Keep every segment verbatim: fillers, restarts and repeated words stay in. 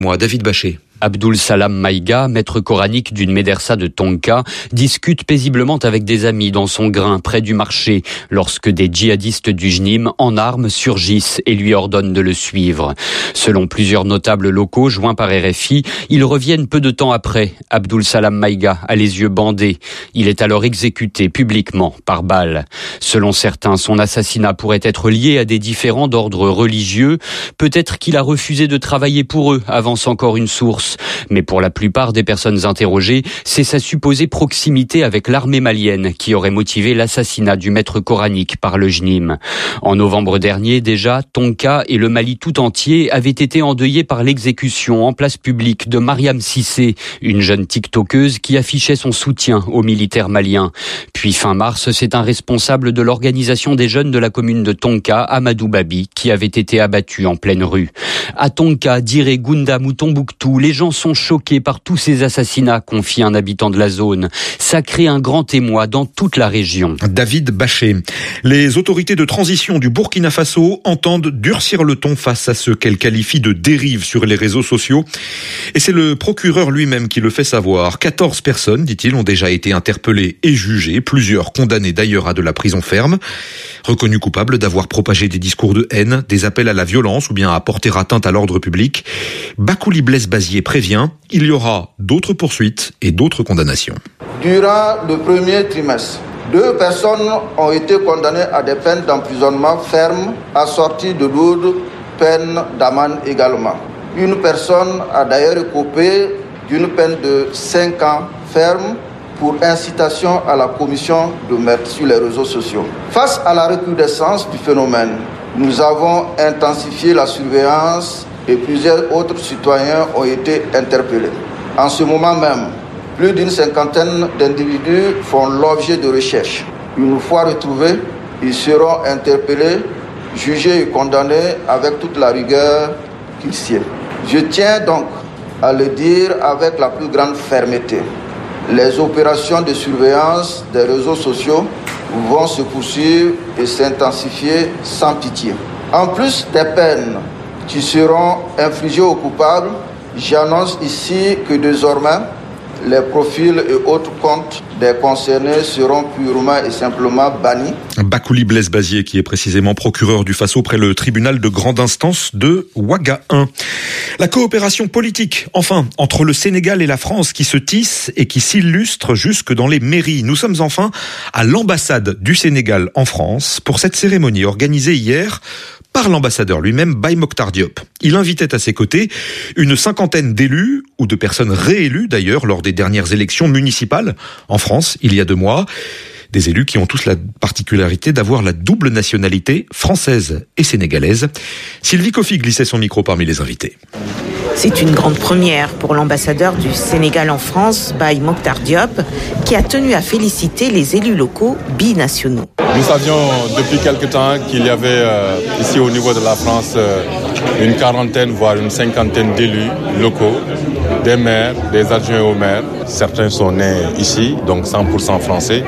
Moi, David Bachet. Abdul Salam Maïga, maître coranique d'une médersa de Tonka, discute paisiblement avec des amis dans son grain près du marché lorsque des djihadistes du J N I M en armes surgissent et lui ordonnent de le suivre. Selon plusieurs notables locaux joints par R F I, ils reviennent peu de temps après. Abdul Salam Maïga a les yeux bandés. Il est alors exécuté publiquement par balle. Selon certains, son assassinat pourrait être lié à des différends d'ordre religieux. Peut-être qu'il a refusé de travailler pour eux, avance encore une source. Mais pour la plupart des personnes interrogées, c'est sa supposée proximité avec l'armée malienne qui aurait motivé l'assassinat du maître coranique par le J N I M. En novembre dernier, déjà, Tonka et le Mali tout entier avaient été endeuillés par l'exécution en place publique de Mariam Cissé, une jeune tiktokeuse qui affichait son soutien aux militaires maliens. Puis fin mars, c'est un responsable de l'organisation des jeunes de la commune de Tonka, Amadou Babi, qui avait été abattu en pleine rue. À Tonka, Diré, Goundam ou Tombouctou, les gens sont choqués par tous ces assassinats, confie un habitant de la zone. Ça crée un grand émoi dans toute la région. David Bachet. Les autorités de transition du Burkina Faso entendent durcir le ton face à ce qu'elles qualifient de dérive sur les réseaux sociaux. Et c'est le procureur lui-même qui le fait savoir. quatorze personnes, dit-il, ont déjà été interpellées et jugées, plusieurs condamnées d'ailleurs à de la prison ferme, reconnues coupables d'avoir propagé des discours de haine, des appels à la violence ou bien à porter atteinte à l'ordre public. Bakouli Blaise Bazier prévient, il y aura d'autres poursuites et d'autres condamnations. Durant le premier trimestre, deux personnes ont été condamnées à des peines d'emprisonnement ferme assorties de lourdes peines d'amende également. Une personne a d'ailleurs écopé d'une peine de cinq ans ferme pour incitation à la commission de meurtre sur les réseaux sociaux. Face à la recrudescence du phénomène, nous avons intensifié la surveillance et plusieurs autres citoyens ont été interpellés. En ce moment même, plus d'une cinquantaine d'individus font l'objet de recherches. Une fois retrouvés, ils seront interpellés, jugés et condamnés avec toute la rigueur qu'il sied. Je tiens donc à le dire avec la plus grande fermeté. Les opérations de surveillance des réseaux sociaux vont se poursuivre et s'intensifier sans pitié. En plus des peines qui seront infligées aux coupables, j'annonce ici que désormais, les profils et autres comptes des concernés seront purement et simplement bannis. Bakouli Blaise Bazier, qui est précisément procureur du Faso près le tribunal de grande instance de Ouaga un. La coopération politique, enfin, entre le Sénégal et la France qui se tisse et qui s'illustre jusque dans les mairies. Nous sommes enfin à l'ambassade du Sénégal en France pour cette cérémonie organisée hier par l'ambassadeur lui-même, Baye Mokhtar Diop. Il invitait à ses côtés une cinquantaine d'élus, ou de personnes réélues d'ailleurs, lors des dernières élections municipales en France, il y a deux mois. Des élus qui ont tous la particularité d'avoir la double nationalité française et sénégalaise. Sylvie Kofi glissait son micro parmi les invités. C'est une grande première pour l'ambassadeur du Sénégal en France, Baye Mokhtar Diop, qui a tenu à féliciter les élus locaux binationaux. Nous savions depuis quelque temps qu'il y avait euh, ici au niveau de la France euh, une quarantaine, voire une cinquantaine d'élus locaux, des maires, des adjoints aux maires. Certains sont nés ici, donc cent pour cent français.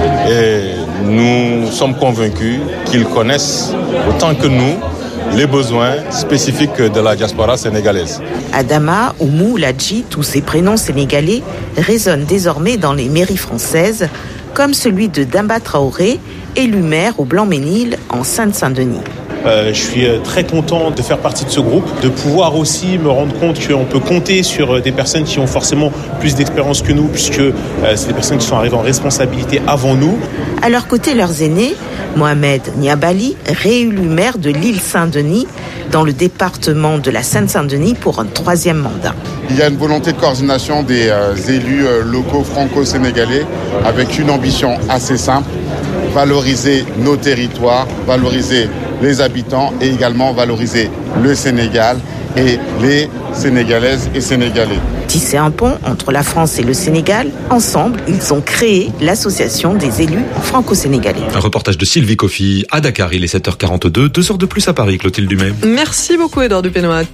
Et nous sommes convaincus qu'ils connaissent autant que nous les besoins spécifiques de la diaspora sénégalaise. Adama, Oumou, Ladji, tous ces prénoms sénégalais résonnent désormais dans les mairies françaises, comme celui de Damba Traoré, élu maire au Blanc-Ménil en Seine-Saint-Denis. Euh, je suis très content de faire partie de ce groupe, de pouvoir aussi me rendre compte qu'on peut compter sur des personnes qui ont forcément plus d'expérience que nous, puisque euh, c'est des personnes qui sont arrivées en responsabilité avant nous. À leur côté, leurs aînés, Mohamed Niabali, réélu maire de l'île Saint-Denis, dans le département de la Seine-Saint-Denis pour un troisième mandat. Il y a une volonté de coordination des euh, élus euh, locaux franco-sénégalais avec une ambition assez simple, valoriser nos territoires, valoriser les habitants et également valoriser le Sénégal et les Sénégalaises et Sénégalais. Tisser un pont entre la France et le Sénégal, ensemble, ils ont créé l'association des élus franco-sénégalais. Un reportage de Sylvie Kofi à Dakar, il est sept heures quarante-deux, deux heures de plus à Paris, Clotilde Dumais. Merci beaucoup Edouard Dupénoat.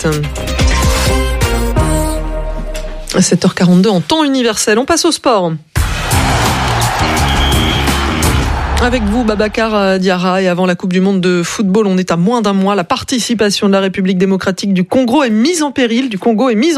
sept heures quarante-deux en temps universel, on passe au sport. Avec vous, Babacar Diarra, et avant la Coupe du Monde de football, on est à moins d'un mois. La participation de la République démocratique du Congo est mise en péril. Du Congo est mise en